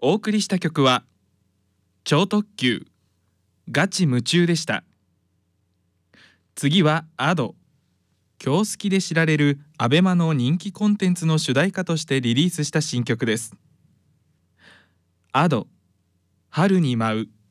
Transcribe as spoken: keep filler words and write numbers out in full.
お送りした曲は超特急ガチ夢中でした。次はアド、今日好きで知られるアベマの人気コンテンツの主題歌としてリリースした新曲です。アド、春に舞う。